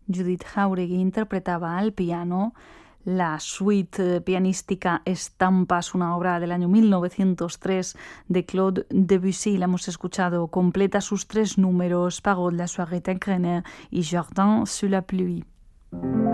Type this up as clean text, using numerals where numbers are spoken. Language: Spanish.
Judith Jauregui interpretaba al piano la suite pianística Estampas, una obra del año 1903 de Claude Debussy. La hemos escuchado completa, sus 3 números, Parole, la soirée d'Agrène y Jardin sous la pluie.